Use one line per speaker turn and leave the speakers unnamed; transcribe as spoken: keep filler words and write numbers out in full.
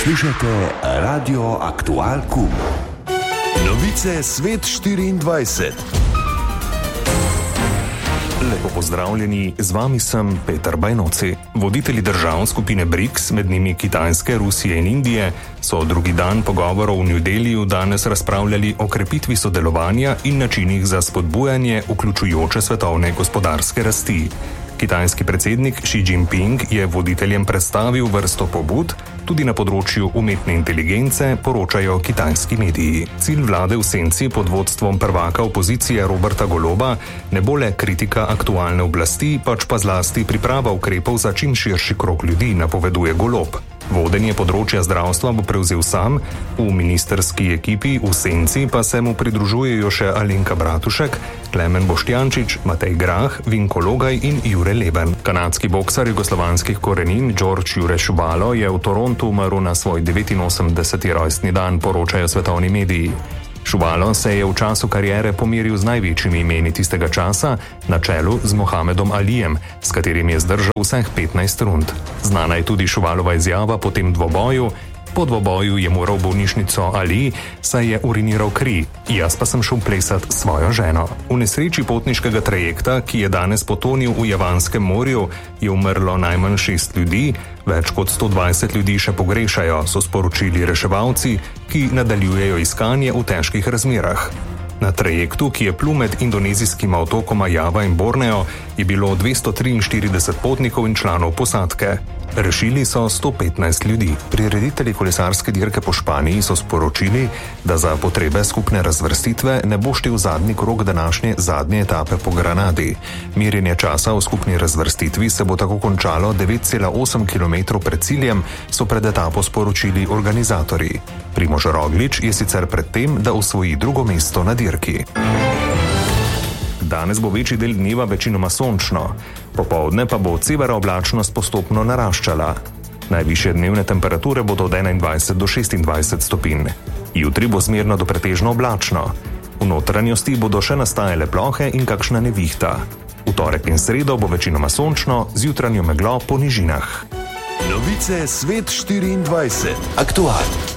Poslušajte Radio Aktual Q. Novice Svet štiriindvajset.
Lepo pozdravljeni, z vami sem Peter Bajnoci. Voditelji držav skupine briks, med njimi Kitajske, Rusije in Indije, so drugi dan pogovorov v New Delhiju danes razpravljali o krepitvi sodelovanja in načinih za spodbujanje vključujoče svetovne gospodarske rasti. Kitajski predsednik Xi Jinping je voditeljem predstavil vrsto pobud, tudi na področju umetne inteligence, poročajo kitajski mediji. Cilj vlade v senci pod vodstvom prvaka opozicije Roberta Goloba ne bo le kritika aktualne oblasti, pač pa zlasti priprava ukrepov za čim širši krog ljudi, napoveduje Golob. Vodenje področja zdravstva bo prevzel sam, v ministerski ekipi v senci pa se mu pridružujejo še Alenka Bratušek, Klemen Boštjančič, Matej Grah, Vinko Logaj in Jure Leben. Kanadski boksar jugoslovanskih korenin George Jure Šubalo je v Torontu umrl na svoj devetinosemdeseti rojstni dan, poročajo svetovni mediji. Šubalo se je v času kariere pomiril z največjimi imeni tistega časa, na čelu z Mohamedom Alijem, s katerim je zdržal vseh petnajst rund. Znana je tudi Šubalova izjava po tem dvoboju: po dvoboju je moral v bolnišnico Ali, saj je uriniral kri, jaz pa sem šel plesat svojo ženo. V nesreči potniškega trajekta, ki je danes potonil v Javanskem morju, je umrlo najmanj šest ljudi, več kot sto dvajset ljudi še pogrešajo, so sporočili reševalci, ki nadaljujejo iskanje v težkih razmerah. Na trajektu, ki je plul med indonezijskima otokoma Java in Borneo, je bilo dvesto triinštirideset potnikov in članov posadke. Rešili so sto petnajst ljudi. Prireditelji kolesarske dirke po Španiji so sporočili, da za potrebe skupne razvrstitve ne bo štel zadnji krog današnje zadnje etape po Granadi. Merjenje časa v skupni razvrstitvi se bo tako končalo devet cela osem kilometrov pred ciljem, so pred etapo sporočili organizatorji. Primož Roglič je sicer pred tem, da osvoji drugo mesto na dirki. Danes bo večji del dneva večinoma sončno, popoldne pa bo severa oblačnost postopno naraščala. Najvišje dnevne temperature bodo od enaindvajset do šestindvajset stopinj. Jutri bo zmerno do pretežno oblačno. V notranjosti bodo še nastajale plohe in kakšna nevihta. V torek in sredo bo večinoma sončno, z jutranjo meglo po nižinah.
Novice Svet štiriindvajset. Aktual.